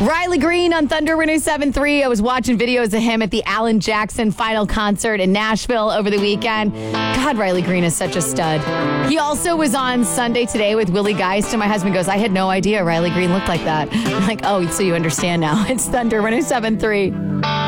Riley Green on Thunder 107.3. I was watching videos of him at the Alan Jackson final concert in Nashville over the weekend. God, Riley Green is such a stud. He also was on Sunday Today with Willie Geist, and my husband goes, I had no idea Riley Green looked like that. I'm like, oh, so you understand now. It's Thunder 107.3.